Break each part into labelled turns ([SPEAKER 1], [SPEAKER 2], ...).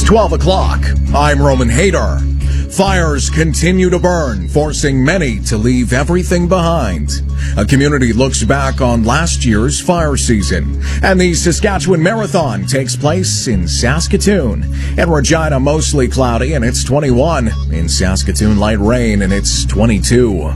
[SPEAKER 1] 12 o'clock. I'm Roman Hader. Fires continue to burn, forcing many to leave everything behind. A community looks back on last year's fire season, and the Saskatchewan Marathon takes place in Saskatoon. In Regina, mostly cloudy, and it's 21. In Saskatoon, light rain, and it's 22.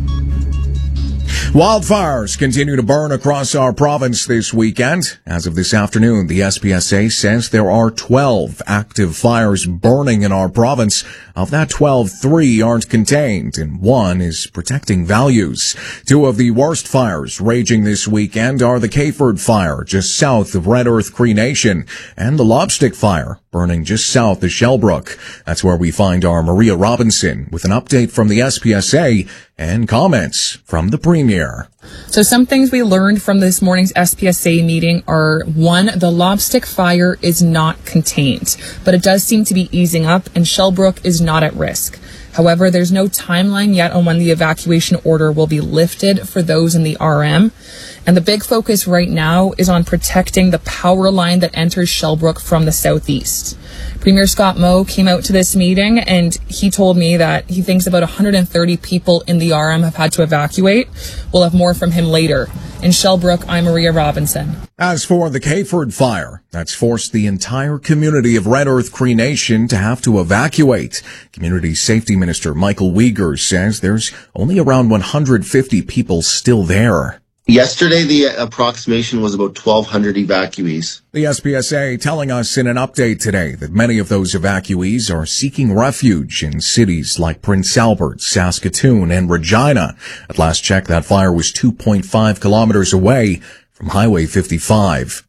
[SPEAKER 1] Wildfires continue to burn across our province this weekend. As of this afternoon, the SPSA says there are 12 active fires burning in our province. Of that 12, 3 aren't contained, and 1 is protecting values. 2 of the worst fires raging this weekend are the Cayford Fire, just south of Red Earth Cree Nation, and the Lobstick Fire, burning just south of Shellbrook. That's where we find our Maria Robinson with an update from the SPSA and comments from the Premier.
[SPEAKER 2] So some things we learned from this morning's SPSA meeting are, 1, the Lobstick Fire is not contained, but it does seem to be easing up, and Shellbrook is not at risk. However, there's no timeline yet on when the evacuation order will be lifted for those in the RM. And the big focus right now is on protecting the power line that enters Shellbrook from the southeast. Premier Scott Moe came out to this meeting and he told me that he thinks about 130 people in the RM have had to evacuate. We'll have more from him later. In Shellbrook, I'm Maria Robinson.
[SPEAKER 1] As for the Cayford Fire, that's forced the entire community of Red Earth Cree Nation to have to evacuate. Community Safety Minister Michael Wiegers says there's only around 150 people still there.
[SPEAKER 3] Yesterday, the approximation was about 1,200 evacuees.
[SPEAKER 1] The SPSA telling us in an update today that many of those evacuees are seeking refuge in cities like Prince Albert, Saskatoon, and Regina. At last check, that fire was 2.5 kilometers away from Highway 55.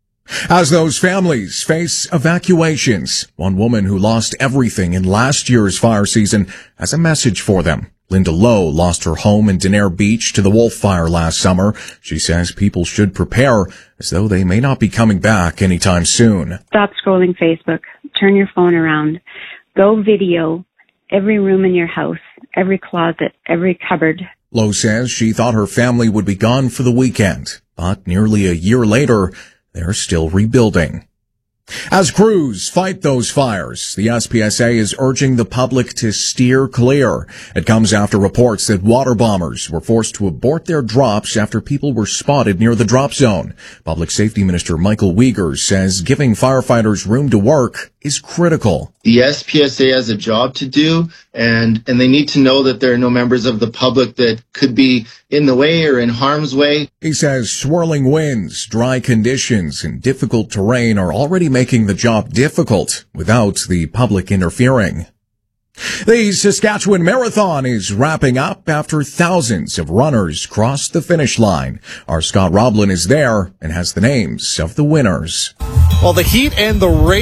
[SPEAKER 1] As those families face evacuations, one woman who lost everything in last year's fire season has a message for them. Linda Lowe lost her home in Denair Beach to the Wolf Fire last summer. She says people should prepare as though they may not be coming back anytime soon.
[SPEAKER 4] Stop scrolling Facebook. Turn your phone around. Go video every room in your house, every closet, every cupboard.
[SPEAKER 1] Lowe says she thought her family would be gone for the weekend, but nearly a year later, they're still rebuilding. As crews fight those fires, the SPSA is urging the public to steer clear. It comes after reports that water bombers were forced to abort their drops after people were spotted near the drop zone. Public Safety Minister Michael Wiegers says giving firefighters room to work is critical.
[SPEAKER 3] The SPSA has a job to do, and they need to know that there are no members of the public that could be in the way or in harm's way.
[SPEAKER 1] He says swirling winds, dry conditions, and difficult terrain are already making the job difficult without the public interfering. The Saskatchewan Marathon is wrapping up after thousands of runners crossed the finish line. Our Scott Roblin is there and has the names of the winners.
[SPEAKER 5] Well, the heat and the rain